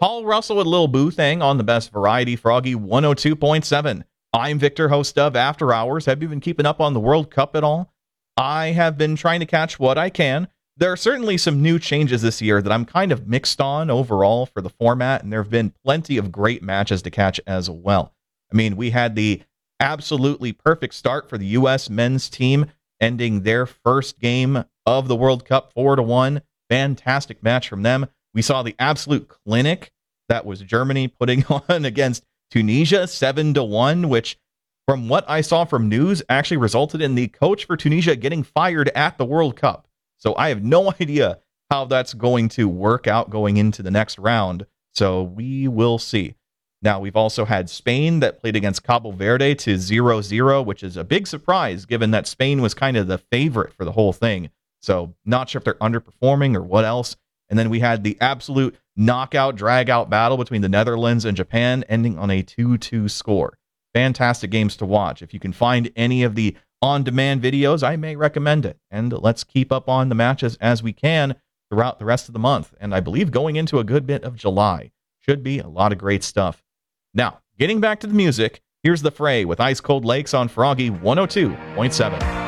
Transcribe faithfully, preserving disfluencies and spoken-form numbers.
Paul Russell and Lil Boo Thang on the best variety, Froggy one oh two point seven. I'm Victor, host of After Hours. Have you been keeping up on the World Cup at all? I have been trying to catch what I can. There are certainly some new changes this year that I'm kind of mixed on overall for the format, and there have been plenty of great matches to catch as well. I mean, we had the absolutely perfect start for the U S men's team, ending their first game of the World Cup four to one. Fantastic match from them. We saw the absolute clinic that was Germany putting on against Tunisia seven to one, which from what I saw from news actually resulted in the coach for Tunisia getting fired at the World Cup. So I have no idea how that's going to work out going into the next round. So we will see. Now, we've also had Spain that played against Cabo Verde to zero zero, which is a big surprise given that Spain was kind of the favorite for the whole thing. So not sure if they're underperforming or what else. And then we had the absolute knockout, drag-out battle between the Netherlands and Japan, ending on a two two score. Fantastic games to watch. If you can find any of the on-demand videos, I may recommend it. And let's keep up on the matches as we can throughout the rest of the month. And I believe going into a good bit of July. Should be a lot of great stuff. Now, getting back to the music, here's The Fray with Ice Cold Lakes on Froggy one oh two point seven.